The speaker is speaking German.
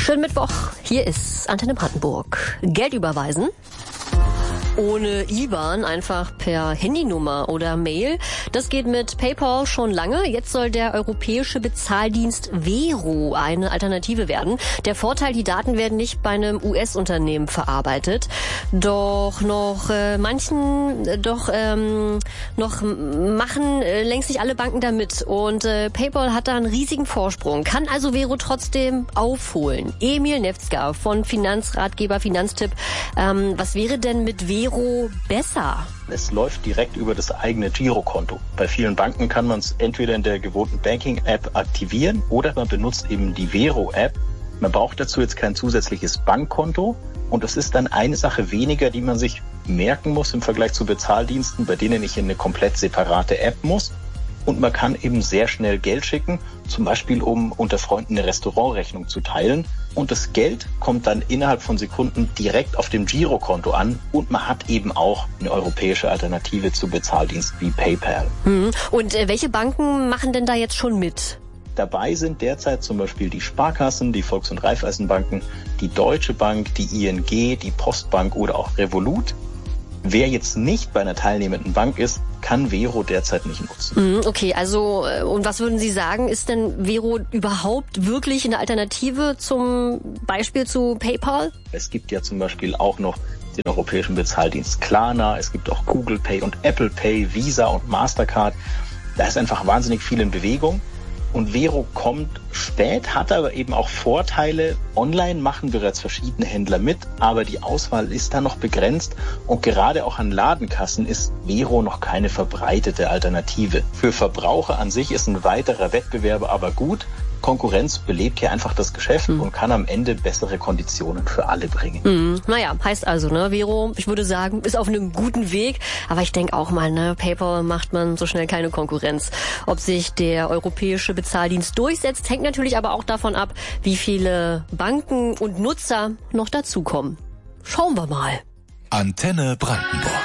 Schönen Mittwoch, hier ist Antenne Brandenburg. Geld überweisen? Ohne IBAN, einfach per Handynummer oder Mail. Das geht mit PayPal schon lange. Jetzt soll der europäische Bezahldienst Vero eine Alternative werden. Der Vorteil, die Daten werden nicht bei einem US-Unternehmen verarbeitet. Doch machen längst nicht alle Banken damit. Und PayPal hat da einen riesigen Vorsprung. Kann also Vero trotzdem aufholen? Emil Nefzger von Finanzratgeber Finanztipp. Was wäre denn mit Vero besser? Es läuft direkt über das eigene Girokonto. Bei vielen Banken kann man es entweder in der gewohnten Banking-App aktivieren oder man benutzt eben die Vero-App. Man braucht dazu jetzt kein zusätzliches Bankkonto und das ist dann eine Sache weniger, die man sich merken muss im Vergleich zu Bezahldiensten, bei denen ich in eine komplett separate App muss. Und man kann eben sehr schnell Geld schicken, zum Beispiel um unter Freunden eine Restaurantrechnung zu teilen. Und das Geld kommt dann innerhalb von Sekunden direkt auf dem Girokonto an. Und man hat eben auch eine europäische Alternative zu Bezahldiensten wie PayPal. Und welche Banken machen denn da jetzt schon mit? Dabei sind derzeit zum Beispiel die Sparkassen, die Volks- und Raiffeisenbanken, die Deutsche Bank, die ING, die Postbank oder auch Revolut. Wer jetzt nicht bei einer teilnehmenden Bank ist, kann Vero derzeit nicht nutzen. Okay, also und was würden Sie sagen, ist denn Vero überhaupt wirklich eine Alternative zum Beispiel zu PayPal? Es gibt ja zum Beispiel auch noch den europäischen Bezahldienst Klarna, es gibt auch Google Pay und Apple Pay, Visa und Mastercard. Da ist einfach wahnsinnig viel in Bewegung. Und Vero kommt spät, hat aber eben auch Vorteile. Online machen bereits verschiedene Händler mit, aber die Auswahl ist da noch begrenzt. Und gerade auch an Ladenkassen ist Vero noch keine verbreitete Alternative. Für Verbraucher an sich ist ein weiterer Wettbewerber aber gut. Konkurrenz belebt hier einfach das Geschäft und kann am Ende bessere Konditionen für alle bringen. Naja, heißt also, Vero, ich würde sagen, ist auf einem guten Weg. Aber ich denke auch mal, PayPal macht man so schnell keine Konkurrenz. Ob sich der europäische Bezahldienst durchsetzt, hängt natürlich aber auch davon ab, wie viele Banken und Nutzer noch dazukommen. Schauen wir mal. Antenne Brandenburg.